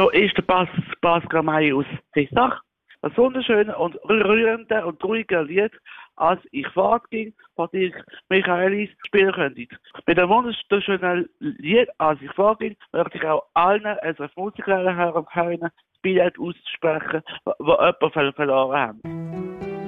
Da ist der Pascal May aus Festach. Das wunderschöne und rührende und ruhige Lied, als ich fortging, was ich Michaelis spielen könnte. Mit dem wunderschönen Lied, als ich fortging, möchte ich auch allen unseren Musiklern hören, das Billett aussprechen, die jemanden verloren haben.